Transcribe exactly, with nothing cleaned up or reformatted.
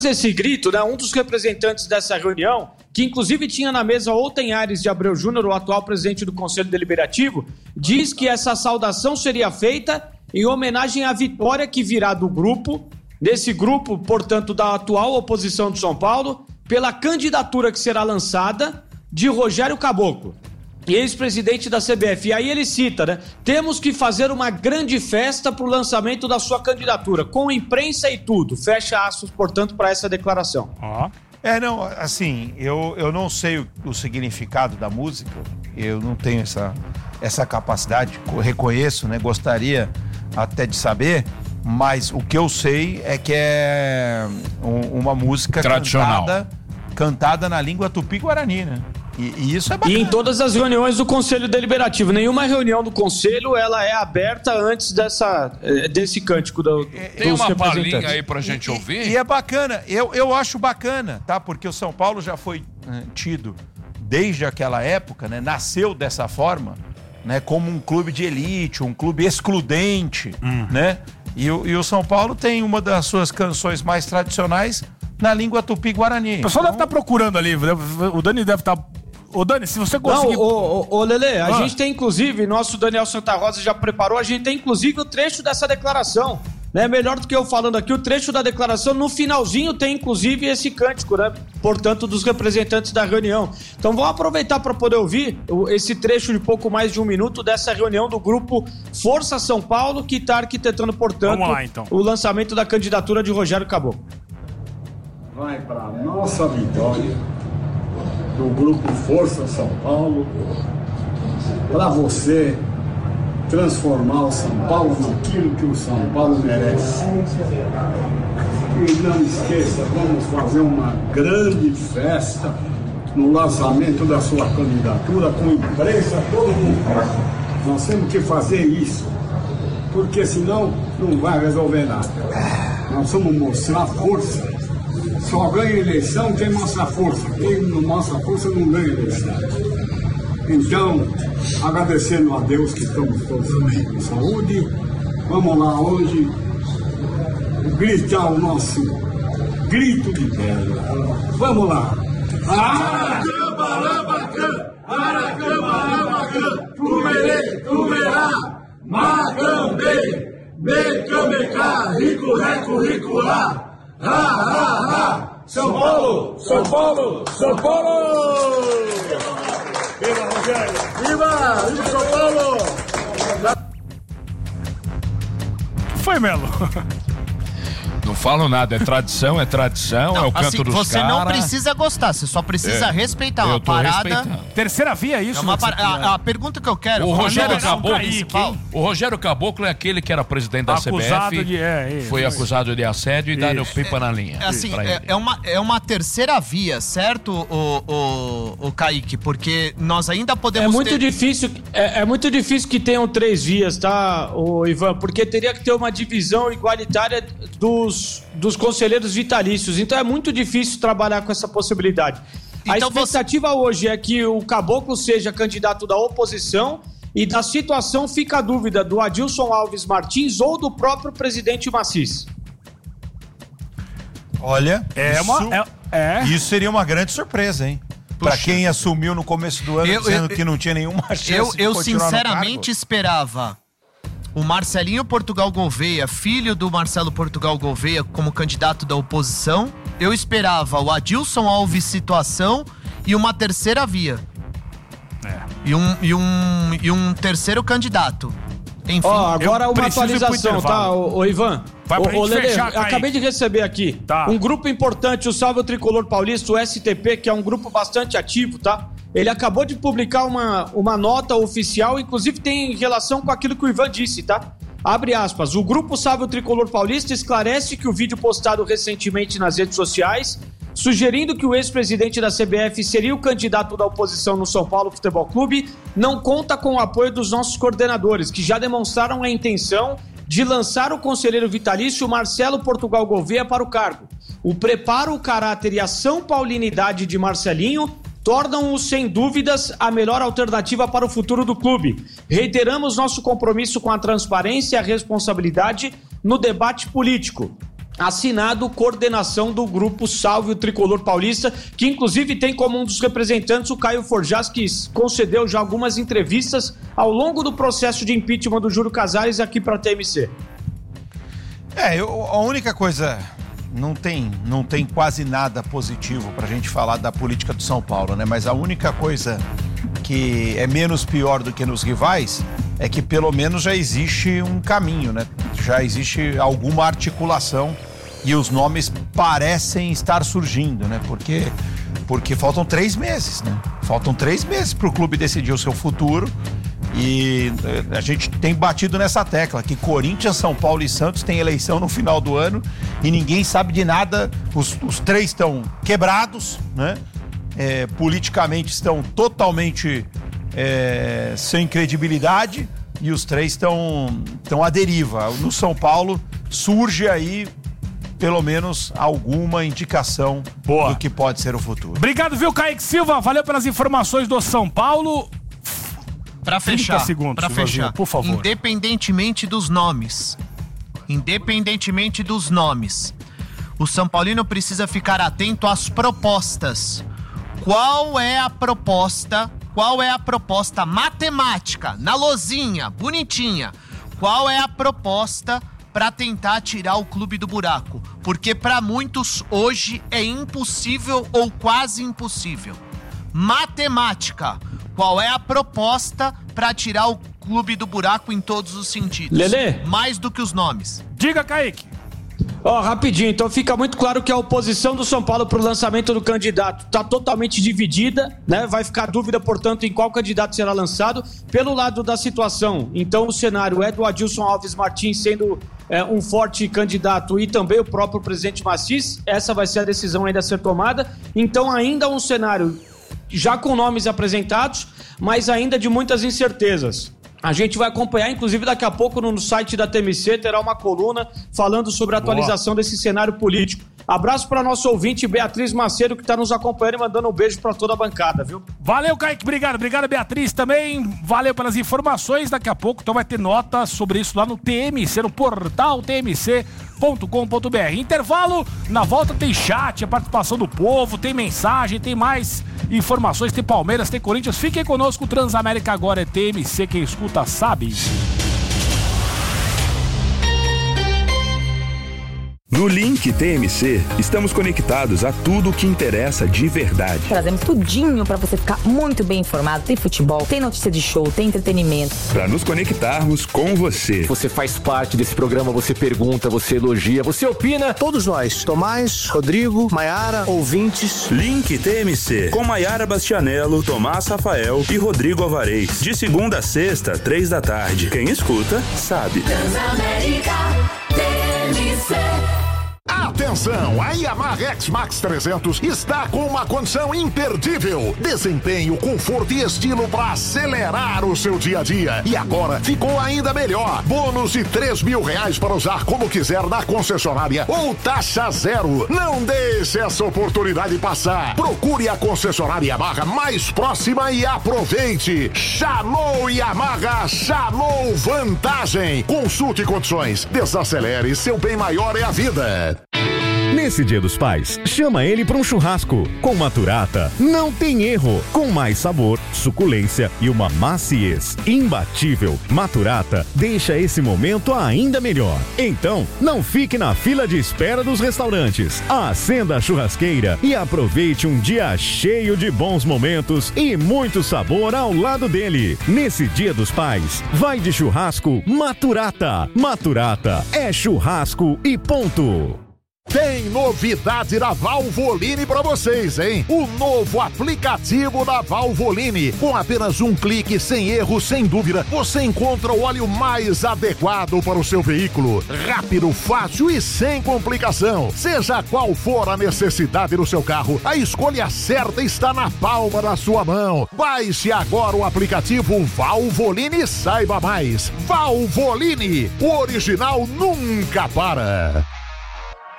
esse grito, né, um dos representantes dessa reunião, que inclusive tinha na mesa Outen Aires de Abreu Júnior, o atual presidente do Conselho Deliberativo, diz que essa saudação seria feita em homenagem à vitória que virá do grupo, desse grupo, portanto, da atual oposição de São Paulo, pela candidatura que será lançada de Rogério Caboclo, ex-presidente da C B F. E aí ele cita, né? Temos que fazer uma grande festa para o lançamento da sua candidatura, com imprensa e tudo. Fecha aspas, portanto, para essa declaração. Ó. É, não, assim, eu, eu não sei o, o significado da música, eu não tenho essa, essa capacidade, reconheço, né? Gostaria até de saber, mas o que eu sei é que é um, uma música tradicional, cantada, cantada na língua tupi-guarani, né? E, e isso é bacana. E em todas as reuniões do Conselho Deliberativo. Nenhuma reunião do Conselho ela é aberta antes dessa, desse cântico do, Tem dos uma palhinha representantes. aí pra gente e, ouvir? E, e é bacana, eu, eu acho bacana, tá? Porque o São Paulo já foi uh, tido desde aquela época, né? Nasceu dessa forma, né? Como um clube de elite, um clube excludente, hum. né? E o, e o São Paulo tem uma das suas canções mais tradicionais na língua tupi-guarani. O pessoal então... deve estar procurando ali, o Dani deve estar... Ô Dani, se você conseguir... Não, ô, ô, ô Lelê, a ah. gente tem inclusive, nosso Daniel Santa Rosa já preparou, a gente tem inclusive o trecho dessa declaração, né? Melhor do que eu falando aqui, o trecho da declaração, no finalzinho tem inclusive esse cântico, né? Portanto, dos representantes da reunião. Então vamos aproveitar para poder ouvir esse trecho de pouco mais de um minuto dessa reunião do grupo Força São Paulo, que está arquitetando, portanto, lá, então. o lançamento da candidatura de Rogério Caboclo. Vai para a nossa vitória do Grupo Força São Paulo, para você transformar o São Paulo naquilo que o São Paulo merece. E não esqueça, vamos fazer uma grande festa no lançamento da sua candidatura, com imprensa, todo mundo. Nós temos que fazer isso, porque senão não vai resolver nada. Nós vamos mostrar força. Só ganha eleição quem mostra força. Quem não mostra força não ganha eleição. Então, agradecendo a Deus que estamos todos com saúde, vamos lá hoje gritar o nosso grito de guerra. Vamos lá. Aracamarabacã, Aracamarabacã, Tumerê, Tumerá, Macambê, Mecamecá, Rico, Reco, Rico, lá. Ah, ah, ah! São Paulo! São Paulo! São Paulo! Viva, Rogério! Viva! Viva São Paulo! Foi, Melo? Não falo nada, é tradição, é tradição, não, é o canto assim, dos caras. Você cara... não precisa gostar, você só precisa é, respeitar uma parada. Terceira via é isso? É uma par... a, a pergunta que eu quero... O Rogério é Caboclo, principal. o Rogério Caboclo é aquele que era presidente da acusado C B F, de, é, isso, foi isso. acusado de assédio e dá-lhe o pipa na linha. É, assim, é, é, uma, é uma terceira via, certo, o, o, o Kaique? Porque nós ainda podemos é muito ter... difícil é, é muito difícil que tenham três vias, tá, o Ivan? Porque teria que ter uma divisão igualitária dos, dos conselheiros vitalícios. Então é muito difícil trabalhar com essa possibilidade. A então expectativa você... hoje é que o Caboclo seja candidato da oposição e da situação fica a dúvida do Adilson Alves Martins ou do próprio presidente Macis. Olha, é isso, uma, é, é. isso seria uma grande surpresa, hein? Para quem assumiu no começo do ano eu, dizendo eu, que não tinha nenhuma chance eu, de eu continuar sinceramente no cargo. esperava o Marcelinho Portugal Gouveia, filho do Marcelo Portugal Gouveia, como candidato da oposição. Eu esperava o Adilson Alves situação e uma terceira via. É. E, um, e, um, e um terceiro candidato. Enfim. Ó, agora uma atualização, tá, ô, ô Ivan? Vai pra ô, ô, Lelê, fechar, eu acabei de receber aqui tá. um grupo importante, o Salve o Tricolor Paulista, o S T P, que é um grupo bastante ativo, tá? Ele acabou de publicar uma, uma nota oficial, inclusive tem relação com aquilo que o Ivan disse, tá? Abre aspas. O grupo Salve o Tricolor Paulista esclarece que o vídeo postado recentemente nas redes sociais, sugerindo que o ex-presidente da C B F seria o candidato da oposição no São Paulo Futebol Clube, não conta com o apoio dos nossos coordenadores, que já demonstraram a intenção de lançar o conselheiro vitalício Marcelo Portugal Gouveia para o cargo. O preparo, o caráter e a São Paulinidade de Marcelinho tornam-o, sem dúvidas, a melhor alternativa para o futuro do clube. Reiteramos nosso compromisso com a transparência e a responsabilidade no debate político. assinado coordenação do grupo Salve o Tricolor Paulista, que inclusive tem como um dos representantes o Caio Forjás, que concedeu já algumas entrevistas ao longo do processo de impeachment do Júlio Casares aqui para a T M C. É, eu, a única coisa, não tem, não tem quase nada positivo pra gente falar da política do São Paulo, né? Mas a única coisa que é menos pior do que nos rivais é que pelo menos já existe um caminho, né? Já existe alguma articulação e os nomes parecem estar surgindo, né? Porque, porque faltam três meses, né? Faltam três meses pro clube decidir o seu futuro. E a gente tem batido nessa tecla que Corinthians, São Paulo e Santos têm eleição no final do ano e ninguém sabe de nada. Os, os três estão quebrados, né? É, politicamente estão totalmente é, sem credibilidade e os três estão estão à deriva. No São Paulo surge aí pelo menos alguma indicação Boa. do que pode ser o futuro. Obrigado, viu, Kaique Silva? Valeu pelas informações do São Paulo. Pra fechar, segundos, pra fechar, por favor. Independentemente dos nomes, independentemente dos nomes, o São Paulino precisa ficar atento às propostas. Qual é a proposta, qual é a proposta matemática, na lozinha, bonitinha, qual é a proposta para tentar tirar o clube do buraco? Porque para muitos hoje é impossível ou quase impossível. Matemática. Qual é a proposta para tirar o clube do buraco em todos os sentidos? Lelê? Mais do que os nomes. Diga, Kaique. Ó, oh, rapidinho, então fica muito claro que a oposição do São Paulo pro lançamento do candidato tá totalmente dividida, né? Vai ficar dúvida, portanto, em qual candidato será lançado. Pelo lado da situação, então o cenário é do Adilson Alves Martins sendo é, um forte candidato e também o próprio presidente Macis. Essa vai ser a decisão ainda a ser tomada. Então ainda um cenário já com nomes apresentados, mas ainda de muitas incertezas. A gente vai acompanhar, inclusive daqui a pouco no site da T M C terá uma coluna falando sobre a atualização Boa. desse cenário político. Abraço para nosso ouvinte Beatriz Macedo, que está nos acompanhando e mandando um beijo para toda a bancada, viu? Valeu, Kaique, obrigado. Obrigado, Beatriz, também. Valeu pelas informações. Daqui a pouco então vai ter nota sobre isso lá no T M C, no portal T M C ponto com ponto b r. Intervalo, na volta tem chat, a participação do povo, tem mensagem, tem mais informações, tem Palmeiras, tem Corinthians. Fiquem conosco, Transamérica agora é T M C, quem escuta sabe. No Link T M C, estamos conectados a tudo o que interessa de verdade. Trazemos tudinho para você ficar muito bem informado. Tem futebol, tem notícia de show, tem entretenimento. Para nos conectarmos com você. Você faz parte desse programa, você pergunta, você elogia, você opina. Todos nós, Tomás, Rodrigo, Maiara, ouvintes. Link T M C, com Maiara Bastianello, Tomás Rafael e Rodrigo Alvarez. De segunda a sexta, três da tarde. Quem escuta, sabe. Transamérica T M C. Atenção, a Yamaha X-Max trezentos está com uma condição imperdível. Desempenho, conforto e estilo para acelerar o seu dia a dia. E agora ficou ainda melhor. Bônus de três mil reais para usar como quiser na concessionária ou taxa zero. Não deixe essa oportunidade passar. Procure a concessionária Yamaha mais próxima e aproveite. Chamou Yamaha, chamou vantagem. Consulte condições. Desacelere, seu bem maior é a vida. Nesse Dia dos Pais, chama ele para um churrasco. Com Maturata, não tem erro. Com mais sabor, suculência e uma maciez imbatível, Maturata deixa esse momento ainda melhor. Então, não fique na fila de espera dos restaurantes. Acenda a churrasqueira e aproveite um dia cheio de bons momentos e muito sabor ao lado dele. Nesse Dia dos Pais, vai de churrasco Maturata. Maturata é churrasco e ponto. Tem novidade da Valvoline pra vocês, hein? O novo aplicativo da Valvoline. Com apenas um clique, sem erro, sem dúvida, você encontra o óleo mais adequado para o seu veículo. Rápido, fácil e sem complicação. Seja qual for a necessidade do seu carro, a escolha certa está na palma da sua mão. Baixe agora o aplicativo Valvoline e saiba mais. Valvoline, o original nunca para.